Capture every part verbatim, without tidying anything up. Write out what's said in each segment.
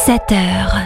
sept heures.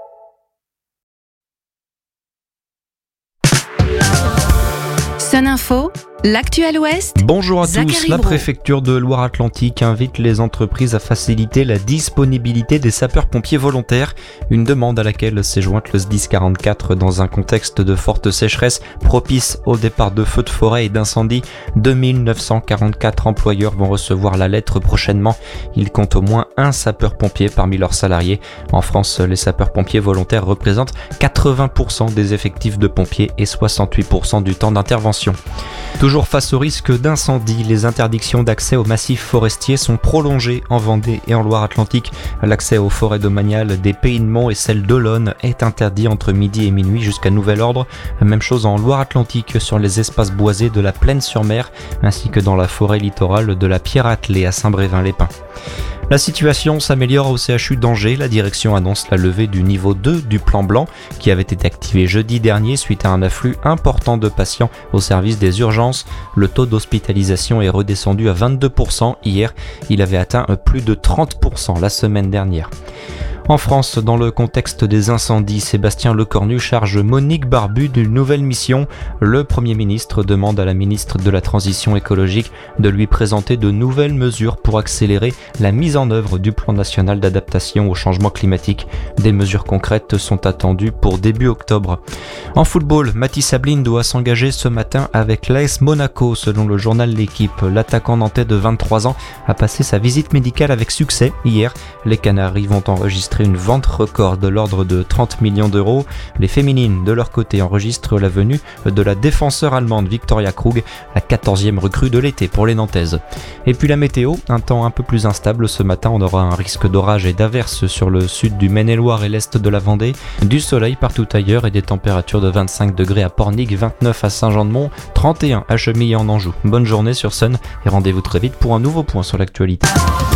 Sun Info, l'actuel Ouest. Bonjour à Zachary tous. La Brault. préfecture de Loire-Atlantique invite les entreprises à faciliter la disponibilité des sapeurs-pompiers volontaires. Une demande à laquelle s'est jointe le S D I S quarante-quatre dans un contexte de forte sécheresse propice au départ de feux de forêt et d'incendies. deux mille neuf cent quarante-quatre employeurs vont recevoir la lettre prochainement. Ils comptent au moins un sapeur-pompier parmi leurs salariés. En France, les sapeurs-pompiers volontaires représentent quatre-vingts pour cent des effectifs de pompiers et soixante-huit pour cent du temps d'intervention. Toujours face au risque d'incendie, les interdictions d'accès aux massifs forestiers sont prolongées en Vendée et en Loire-Atlantique. L'accès aux forêts domaniales des Pays de Mont et celle d'Olonne est interdit entre midi et minuit jusqu'à nouvel ordre. Même chose en Loire-Atlantique sur les espaces boisés de la Plaine-sur-Mer ainsi que dans la forêt littorale de la Pierre-Attelée à Saint-Brévin-les-Pins. La situation s'améliore au C H U d'Angers. La direction annonce la levée du niveau deux du plan blanc qui avait été activé jeudi dernier suite à un afflux important de patients au service des urgences. Le taux d'hospitalisation est redescendu à vingt-deux pour cent hier. Il avait atteint plus de trente pour cent la semaine dernière. En France, dans le contexte des incendies, Sébastien Lecornu charge Monique Barbu d'une nouvelle mission. Le Premier ministre demande à la ministre de la Transition écologique de lui présenter de nouvelles mesures pour accélérer la mise en œuvre du plan national d'adaptation au changement climatique. Des mesures concrètes sont attendues pour début octobre. En football, Mathis Sabline doit s'engager ce matin avec l'A S Monaco. Selon le journal L'Équipe, l'attaquant nantais de vingt-trois ans a passé sa visite médicale avec succès hier. Les Canaries vont enregistrer une vente record de l'ordre de trente millions d'euros. Les féminines, de leur côté, enregistrent la venue de la défenseur allemande Victoria Krug, la quatorzième recrue de l'été pour les Nantaises. Et puis la météo, un temps un peu plus instable ce matin. On aura un risque d'orage et d'averses sur le sud du Maine-et-Loire et l'est de la Vendée. Du soleil partout ailleurs et des températures de vingt-cinq degrés à Pornic, vingt-neuf à Saint-Jean-de-Mont, trente et un à Chemillé en Anjou. Bonne journée sur Sun et rendez-vous très vite pour un nouveau point sur l'actualité.